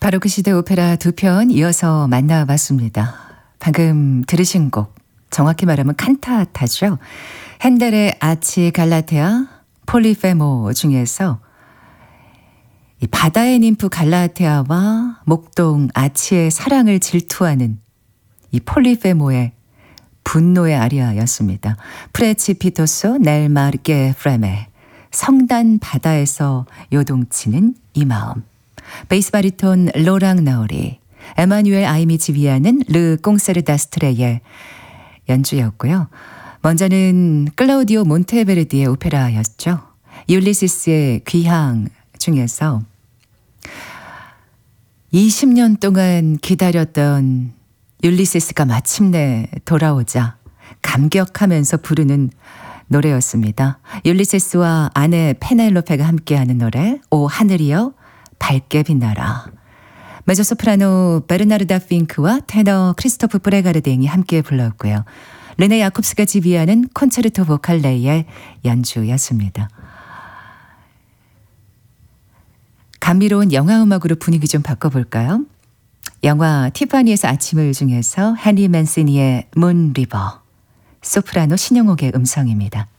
바로 그 시대 오페라 두 편 이어서 만나봤습니다. 방금 들으신 곡, 정확히 말하면 칸타타죠. 핸델의 아치 갈라테아, 폴리페모 중에서 이 바다의 님프 갈라테아와 목동 아치의 사랑을 질투하는 이 폴리페모의 분노의 아리아였습니다. 프레치피토소 넬 마르게 프레메, 성단 바다에서 요동치는 이 마음. 베이스 바리톤 로랑 나우리, 에마뉴엘 아이미지 위아는 르 꽁세르다스트레의 연주였고요. 먼저는 클라우디오 몬테베르디의 오페라였죠. 율리시스의 귀향 중에서 20년 동안 기다렸던 율리시스가 마침내 돌아오자 감격하면서 부르는 노래였습니다. 율리시스와 아내 페넬로페가 함께하는 노래 오 하늘이여 밝게 빛나라. 메조소프라노 베르나르다 핑크와 테너 크리스토프 프레가르댕이 함께 불렀고요. 르네 야콥스가 지휘하는 콘체르토 보칼레의 연주였습니다. 감미로운 영화 음악으로 분위기 좀 바꿔볼까요? 영화 티파니에서 아침을 중에서 해니 맨시니의 문 리버, 소프라노 신영옥의 음성입니다.